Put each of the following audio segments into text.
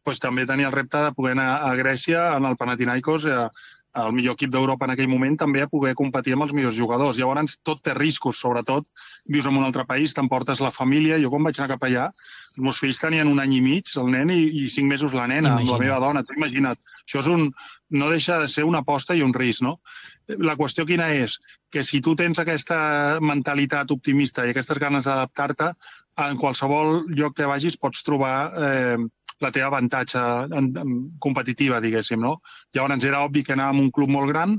també tenia el repte de poder anar a Grècia, en el Panathinaikos, el millor equip d'Europa en aquell moment, també a poder competir amb els millors jugadors. Llavors, tot té riscos, sobretot. Vius en un altre país, t'emportes la família. Jo, quan vaig anar cap allà, els meus fills tenien 1 any i mig, el nen, i 5 mesos la nena, amb la meva dona. Tu imagina't. Això no deixa de ser una aposta i un risc, no? La qüestió quina és? Que si tu tens aquesta mentalitat optimista i aquestes ganes d'adaptar-te, en qualsevol lloc que vagis pots trobar la teva avantatge competitiva, diguéssim, no? Llavors era obvi que anàvem a un club molt gran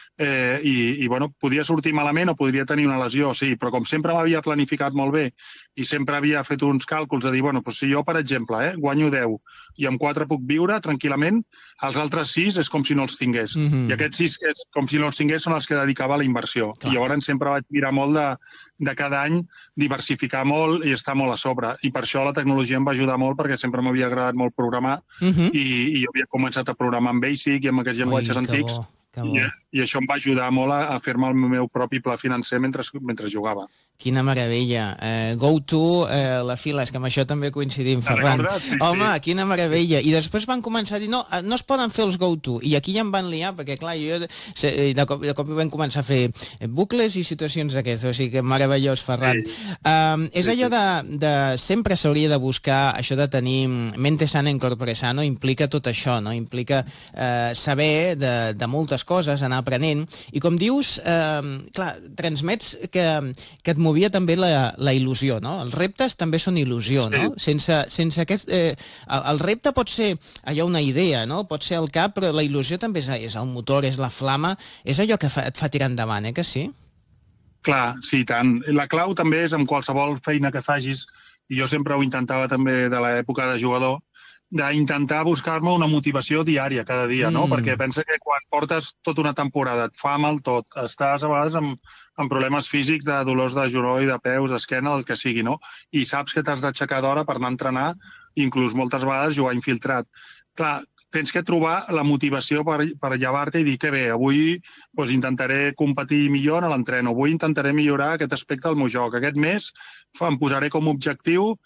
i podia sortir malament o podria tenir una lesió, sí, però com sempre m'havia planificat molt bé i sempre havia fet uns càlculs de dir, si jo, per exemple, guanyo 10 i amb 4 puc viure tranquil·lament, els altres 6 és com si no els tingués. I aquests 6, com si no els tingués, són els que dedicava a la inversió. I llavors sempre vaig mirar molt de cada any diversificar molt i estar molt a sobre. I per això la tecnologia em va ajudar molt, perquè sempre m'havia agradat molt programar i jo havia començat a programar amb Basic i amb aquests llenguatges antics. I això em va ajudar molt a fer-me el meu propi pla financer mentre jugava. Quina meravella. GoTo, la fila, és que amb això també coincidim, Ferran. Home, quina meravella. I després van començar a dir, no es poden fer els GoTo. I aquí ja em van liar, perquè clar, jo de cop vam començar a fer bucles i situacions d'aquestes. O sigui que meravellós, Ferran. És allò de sempre s'hauria de buscar això de tenir mente sana in corpore sano, implica tot això, no? Implica saber de moltes coses, anar aprenent. I com dius, clar, transmets que et movia també la il·lusió, no? Els reptes també són il·lusió, no? Sense aquest... El repte pot ser allò una idea, no? Pot ser el cap, però la il·lusió també és el motor, és la flama, és allò que et fa tirar endavant, que sí? Clar, sí, tant. La clau també és amb qualsevol feina que facis, i jo sempre ho intentava també de l'època de jugador, d'intentar buscar-me una motivació diària, cada dia, no? Perquè pensa que quan portes tota una temporada et fa mal tot, estàs a vegades amb problemes físics, de dolors de genoll, de peus, d'esquena, el que sigui, no? I saps que t'has d'aixecar d'hora per anar a entrenar, inclús moltes vegades jugar infiltrat. Clar, tens que trobar la motivació per llevar-te i dir que bé, avui intentaré competir millor en l'entreno, avui intentaré millorar aquest aspecte del meu joc. Aquest mes em posaré com a objectiu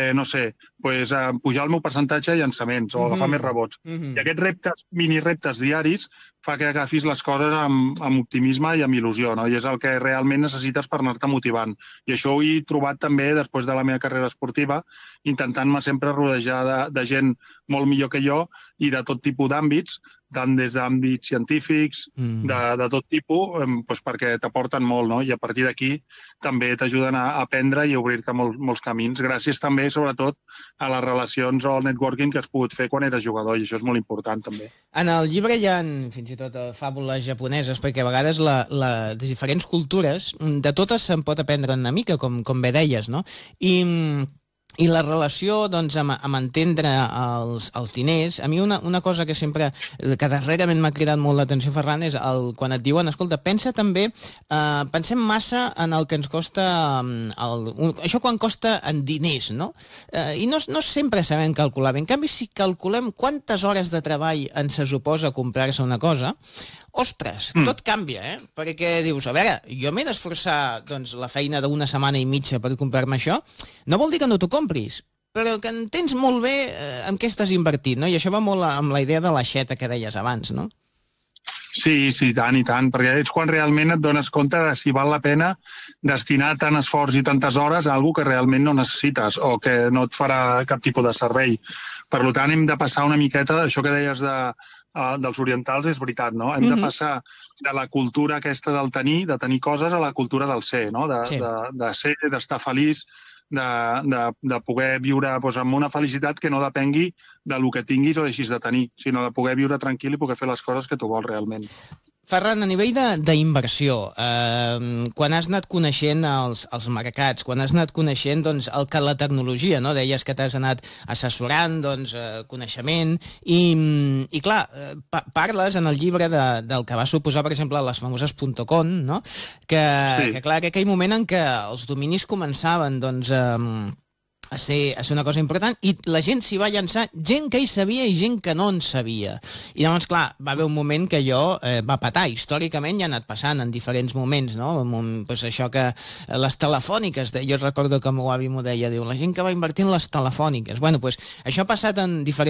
pujar el meu percentatge de llançaments o agafar més rebots. I aquests reptes, mini-reptes diaris, fa que agafis les coses amb optimisme i amb il·lusió, no? I és el que realment necessites per anar-te motivant. I això ho he trobat també després de la meva carrera esportiva, intentant-me sempre rodejar de gent molt millor que jo i de tot tipus d'àmbits, tant des d'àmbits científics, de tot tipus, perquè t'aporten molt, no? I a partir d'aquí també t'ajuden a aprendre i a obrir-te molts camins. Gràcies també, sobretot, a les relacions o al networking que has pogut fer quan eres jugador, i això és molt important, també. En el llibre hi ha, fins i tot, fàbules japoneses, perquè a vegades les diferents cultures, de totes se'n pot aprendre una mica, com bé deies, no? I la relació, doncs, amb entendre els diners, a mi una cosa que sempre, que darrerament m'ha cridat molt l'atenció, Ferran, és quan et diuen, escolta, pensem massa en el que ens costa, això quan costa en diners, no? I no sempre sabem calcular bé. En canvi, si calculem quantes hores de treball ens se suposa comprar-se una cosa, ostres, tot canvia, perquè dius, a veure, jo m'he d'esforçar la feina d'una setmana i mitja per comprar-me això, no vol dir que no t'ho compris, però que entens molt bé en què estàs invertit, no? I això va molt amb la idea de l'aixeta que deies abans, no? Sí, tant i tant, perquè és quan realment et dones compte de si val la pena destinar tant esforç i tantes hores a alguna que realment no necessites o que no et farà cap tipus de servei. Per tant, hem de passar una miqueta, això que deies dels orientals és veritat, no? Hem de passar de la cultura aquesta del tenir, de tenir coses, a la cultura del ser, no? De ser, d'estar feliç, de poder viure amb una felicitat que no depengui del que tinguis o deixis de tenir, sinó de poder viure tranquil i poder fer les coses que tu vols realment. Ferran, a nivell d'inversió, quan has anat coneixent els mercats, quan has anat coneixent la tecnologia, no? Deies que t'has anat assessorant, coneixement, i clar, parles en el llibre del que va suposar, per exemple, les famoses .com, no? Que clar, que aquell moment en què els dominis començaven, a ser una cosa important, i la gent s'hi va llançar, gent que hi sabia i gent que no en sabia. I llavors, clar, va haver un moment que allò va petar. Històricament ja ha anat passant en diferents moments, no? Això que les telefòniques, jo recordo que el meu avi m'ho deia, diu, la gent que va invertir en les telefòniques. Bueno, això ha passat en diferents